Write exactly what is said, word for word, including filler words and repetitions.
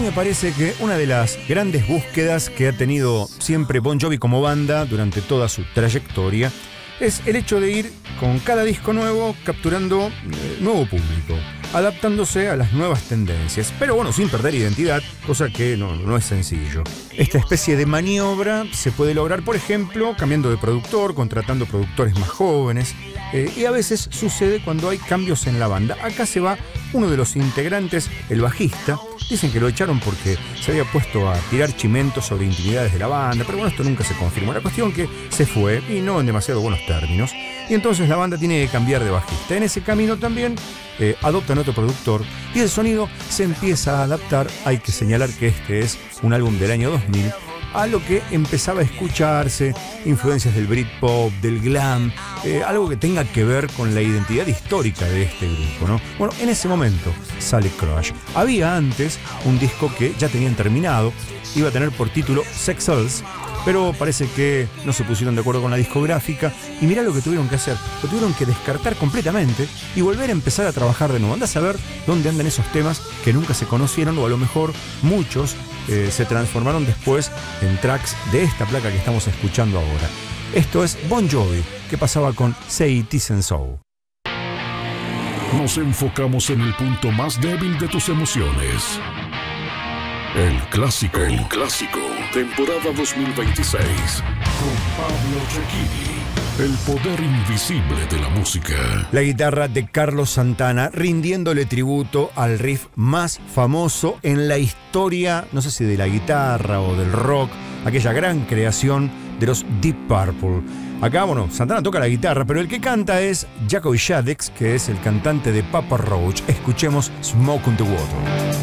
me parece que una de las grandes búsquedas que ha tenido siempre Bon Jovi como banda durante toda su trayectoria es el hecho de ir con cada disco nuevo capturando eh, nuevo público, adaptándose a las nuevas tendencias, pero bueno, sin perder identidad, cosa que no, no es sencillo. Esta especie de maniobra se puede lograr, por ejemplo, cambiando de productor, contratando productores más jóvenes, eh, y a veces sucede cuando hay cambios en la banda. Acá se va uno de los integrantes, el bajista. Dicen que lo echaron porque se había puesto a tirar chimentos sobre intimidades de la banda, pero bueno, esto nunca se confirmó. La cuestión que se fue, y no en demasiado buenos términos, y entonces la banda tiene que cambiar de bajista. En ese camino también eh, adoptan otro productor y el sonido se empieza a adaptar. Hay que señalar que este es un álbum del año dos mil, a lo que empezaba a escucharse, influencias del Britpop, del glam, eh, algo que tenga que ver con la identidad histórica de este grupo, ¿no? Bueno, en ese momento sale Crush. Había antes un disco que ya tenían terminado, iba a tener por título Sex Cells, pero parece que no se pusieron de acuerdo con la discográfica y mirá lo que tuvieron que hacer. Lo tuvieron que descartar completamente y volver a empezar a trabajar de nuevo. Andá a saber dónde andan esos temas que nunca se conocieron, o a lo mejor muchos eh, se transformaron después en tracks de esta placa que estamos escuchando ahora. Esto es Bon Jovi, que pasaba con Say It Isn't So. Nos enfocamos en el punto más débil de tus emociones. El clásico. El clásico. Temporada dos mil veintiséis. Con Pablo Cecchini. El poder invisible de la música. La guitarra de Carlos Santana rindiéndole tributo al riff más famoso en la historia, no sé si de la guitarra o del rock, aquella gran creación de los Deep Purple. Acá, bueno, Santana toca la guitarra, pero el que canta es Jacoby Shaddix, que es el cantante de Papa Roach. Escuchemos Smoke on the Water.